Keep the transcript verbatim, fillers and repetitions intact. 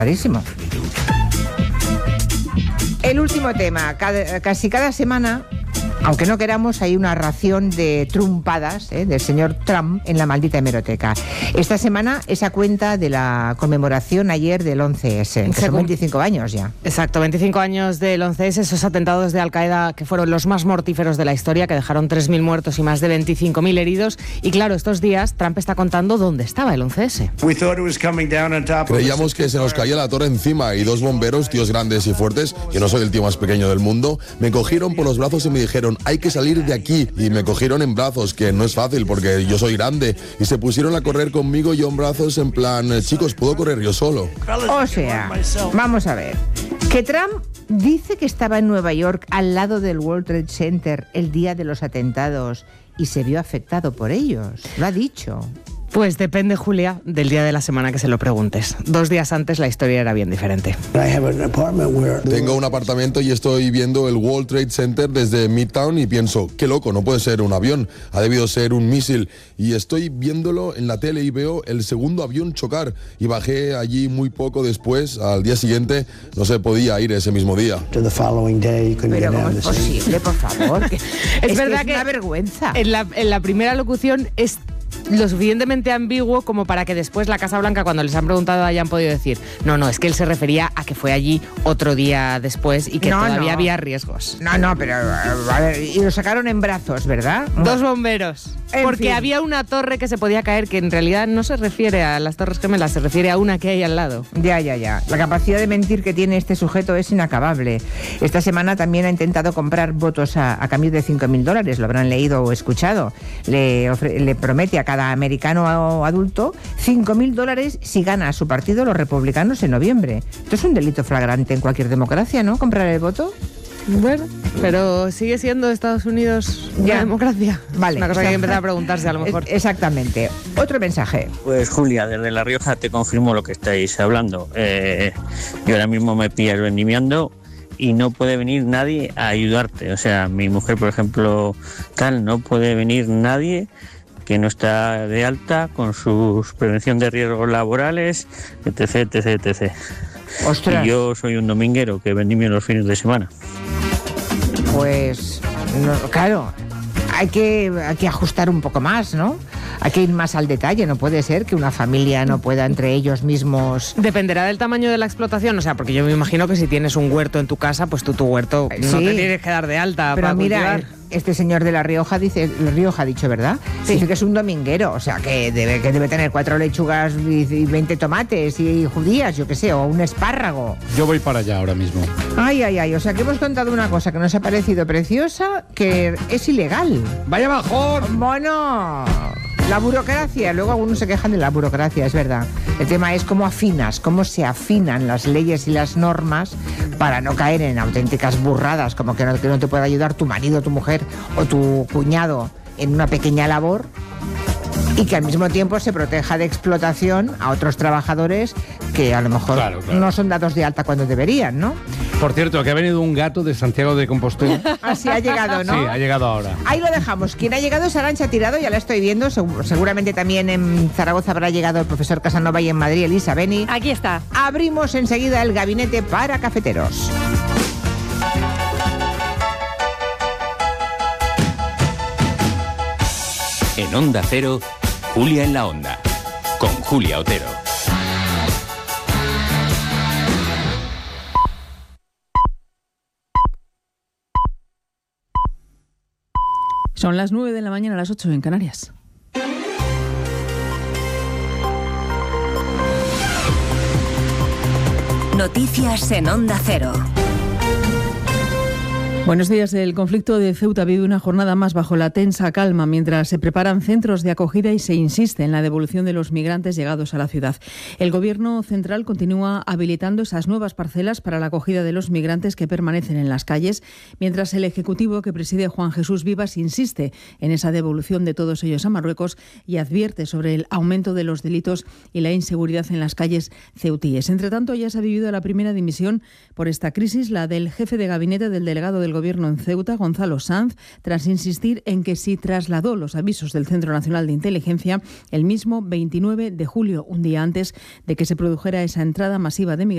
Clarísimo. El último tema, cada, casi cada semana, aunque no queramos, hay una ración de trumpadas ¿eh? del señor Trump en la maldita hemeroteca. Esta semana esa cuenta de la conmemoración ayer del once ese, que son veinticinco años ya. Exacto, veinticinco años del once ese, esos atentados de Al-Qaeda que fueron los más mortíferos de la historia, que dejaron tres mil muertos y más de veinticinco mil heridos. Y claro, estos días Trump está contando dónde estaba el once ese. Creíamos que se nos caía la torre encima y dos bomberos, tíos grandes y fuertes, que no soy el tío más pequeño del mundo, me cogieron por los brazos y me dijeron: hay que salir de aquí. Y me cogieron en brazos, que no es fácil porque yo soy grande, y se pusieron a correr conmigo, yo en brazos, en plan, chicos, ¿puedo correr yo solo? O sea, vamos a ver, que Trump dice que estaba en Nueva York al lado del World Trade Center el día de los atentados y se vio afectado por ellos, lo ha dicho. Pues depende, Julia, del día de la semana que se lo preguntes. Dos días antes la historia era bien diferente. Tengo un apartamento y estoy viendo el World Trade Center desde Midtown y pienso, qué loco, no puede ser un avión, ha debido ser un misil. Y estoy viéndolo en la tele y veo el segundo avión chocar. Y bajé allí muy poco después, al día siguiente, no se podía ir ese mismo día. Pero ¿cómo es posible, por favor? es, es verdad que es que una vergüenza. En la, en la primera locución es lo suficientemente ambiguo como para que después la Casa Blanca, cuando les han preguntado, hayan podido decir no, no, es que él se refería a que fue allí otro día después y que no, todavía no. había riesgos. No, no, pero a ver, y lo sacaron en brazos, ¿verdad? Dos bomberos. En porque fin. Había una torre que se podía caer, que en realidad no se refiere a las Torres Gemelas, se refiere a una que hay al lado. Ya, ya, ya. La capacidad de mentir que tiene este sujeto es inacabable. Esta semana también ha intentado comprar votos a, a cambio de cinco mil dólares, lo habrán leído o escuchado. Le, ofre, le promete a cada americano adulto cinco mil dólares si gana a su partido, los republicanos, en noviembre. Esto es un delito flagrante en cualquier democracia, ¿no? Comprar el voto. Bueno, pero sigue siendo Estados Unidos ya. Una democracia. Vale. Una cosa que hay que empezar a preguntarse a lo mejor. Exactamente. Otro mensaje. Pues Julia, desde La Rioja te confirmo lo que estáis hablando. Eh, yo ahora mismo me pillas vendimiando y no puede venir nadie a ayudarte. O sea, mi mujer, por ejemplo, tal, no puede venir nadie que no está de alta con su prevención de riesgos laborales, etc, etc, etcétera. Ostras. Y yo soy un dominguero que vendimio los fines de semana. Pues, no, claro, hay que, hay que ajustar un poco más, ¿no? Hay que ir más al detalle, no puede ser que una familia no pueda entre ellos mismos... Dependerá del tamaño de la explotación, o sea, porque yo me imagino que si tienes un huerto en tu casa, pues tú tu huerto sí, no te tienes que dar de alta pero para mira, cultivar. Este señor de La Rioja dice, La Rioja ha dicho, ¿verdad? Sí. Dice que es un dominguero, o sea, que debe, que debe tener cuatro lechugas y veinte tomates y judías, yo qué sé, o un espárrago. Yo voy para allá ahora mismo. Ay, ay, ay, o sea, que hemos contado una cosa que nos ha parecido preciosa, que es ilegal. ¡Vaya bajón! ¡Bueno! La burocracia, luego algunos se quejan de la burocracia, es verdad. El tema es cómo afinas, cómo se afinan las leyes y las normas para no caer en auténticas burradas, como que no, que no te pueda ayudar tu marido, tu mujer o tu cuñado en una pequeña labor, y que al mismo tiempo se proteja de explotación a otros trabajadores que a lo mejor claro, claro. no son dados de alta cuando deberían, ¿no? Por cierto, que ha venido un gato de Santiago de Compostela. Así ha llegado, ¿no? Sí, ha llegado ahora. Ahí lo dejamos. Quien ha llegado es Arantxa Tirado, ya la estoy viendo. Seguramente también en Zaragoza habrá llegado el profesor Casanova y en Madrid Elisa Beni. Aquí está. Abrimos enseguida el gabinete para cafeteros. En Onda Cero, Julia en la Onda, con Julia Otero. Son las nueve de la mañana, a las ocho en Canarias. Noticias en Onda Cero. Buenos días. El conflicto de Ceuta vive una jornada más bajo la tensa calma mientras se preparan centros de acogida y se insiste en la devolución de los migrantes llegados a la ciudad. El Gobierno central continúa habilitando esas nuevas parcelas para la acogida de los migrantes que permanecen en las calles, mientras el Ejecutivo que preside Juan Jesús Vivas insiste en esa devolución de todos ellos a Marruecos y advierte sobre el aumento de los delitos y la inseguridad en las calles ceutíes. Entre tanto, ya se ha vivido la primera dimisión por esta crisis, la del jefe de gabinete del delegado del Gobierno en Ceuta, Gonzalo Sanz, tras insistir en que sí trasladó los avisos del Centro Nacional de Inteligencia el mismo veintinueve de julio, un día antes de que se produjera esa entrada masiva de migrantes